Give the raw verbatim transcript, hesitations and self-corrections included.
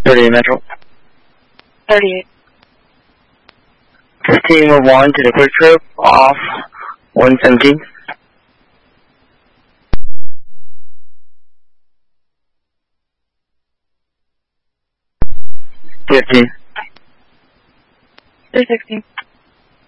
thirty-eight Metro. thirty-eight. fifteen, move one to the quick trip, off one seventeen. fifteen. three sixteen.